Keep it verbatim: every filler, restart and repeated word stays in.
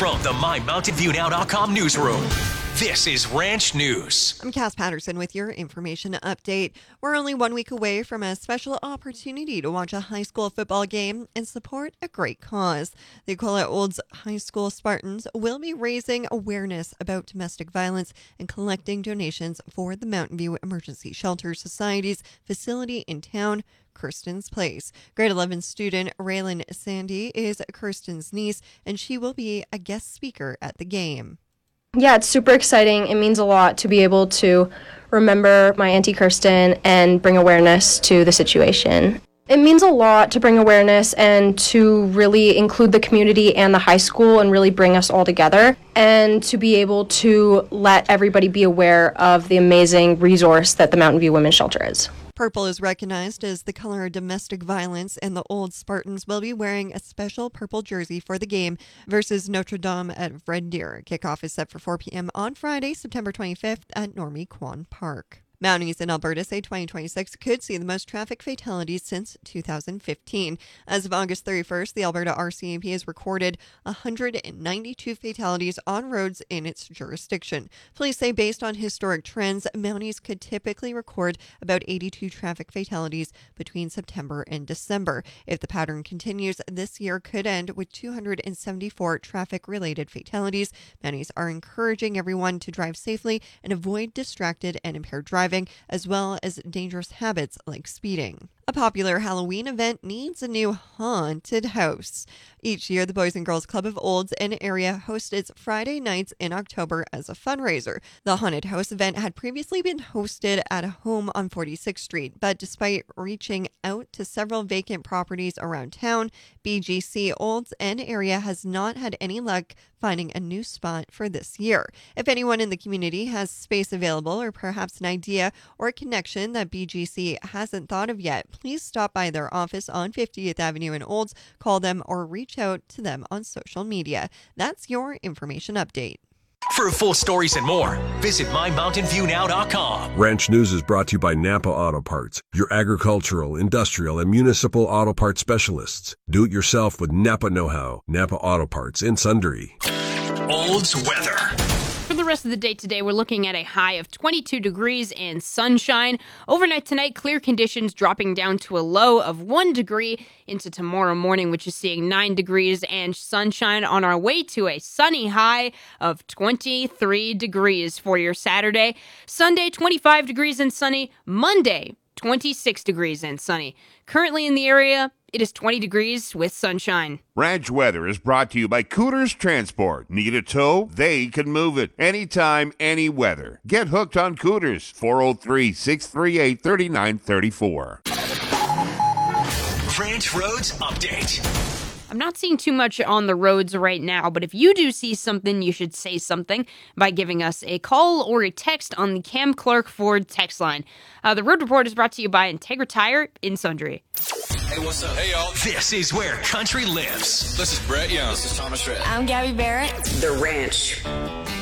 from the My Mountain View Now dot com newsroom, this is Ranch News. I'm Cass Patterson with your information update. We're only one week away from a special opportunity to watch a high school football game and support a great cause. The Ecola Olds High School Spartans will be raising awareness about domestic violence and collecting donations for the Mountain View Emergency Shelter Society's facility in town, Kirsten's Place. Grade eleven student Raylan Sandy is Kirsten's niece, and she will be a guest speaker at the game. Yeah, it's super exciting. It means a lot to be able to remember my Auntie Kirsten and bring awareness to the situation. It means a lot to bring awareness and to really include the community and the high school and really bring us all together, and to be able to let everybody be aware of the amazing resource that the Mountain View Women's Shelter is. Purple is recognized as the color of domestic violence, and the Old Spartans will be wearing a special purple jersey for the game versus Notre Dame at Red Deer. Kickoff is set for four p.m. on Friday, September twenty-fifth at Normie Kwan Park. Mounties in Alberta say twenty twenty-six could see the most traffic fatalities since two thousand fifteen. As of August thirty-first, the Alberta R C M P has recorded one hundred ninety-two fatalities on roads in its jurisdiction. Police say based on historic trends, Mounties could typically record about eighty-two traffic fatalities between September and December. If the pattern continues, this year could end with two hundred seventy-four traffic-related fatalities. Mounties are encouraging everyone to drive safely and avoid distracted and impaired driving, as well as dangerous habits like speeding. A popular Halloween event needs a new haunted house. Each year, the Boys and Girls Club of Olds and area hosts its Friday nights in October as a fundraiser. The haunted house event had previously been hosted at a home on forty-sixth Street, but despite reaching out to several vacant properties around town, B G C Olds and area has not had any luck finding a new spot for this year. If anyone in the community has space available or perhaps an idea or a connection that B G C hasn't thought of yet, please stop by their office on fiftieth Avenue in Olds, call them, or reach out to them on social media. That's your information update. For full stories and more, visit My Mountain View Now dot com. Ranch News is brought to you by Napa Auto Parts, your agricultural, industrial, and municipal auto parts specialists. Do it yourself with Napa know-how. Napa Auto Parts in Sundre. Olds weather. For the rest of the day today, we're looking at a high of twenty-two degrees and sunshine. Overnight tonight, clear conditions dropping down to a low of one degree into tomorrow morning, which is seeing nine degrees and sunshine on our way to a sunny high of twenty-three degrees for your Saturday. Sunday, twenty-five degrees and sunny. Monday, twenty-six degrees and sunny. Currently in the area, it is twenty degrees with sunshine. Ranch weather is brought to you by Cooters Transport. Need a tow? They can move it. Anytime, any weather. Get hooked on Cooters. four oh three, six three eight, three nine three four. Ranch Roads Update. I'm not seeing too much on the roads right now, but if you do see something, you should say something by giving us a call or a text on the Cam Clark Ford text line. Uh, the Road Report is brought to you by Integra Tire in Sundre. Hey, what's up? Hey, y'all. This is where country lives. This is Brett Young. This is Thomas Rhett. I'm Gabby Barrett. The Ranch.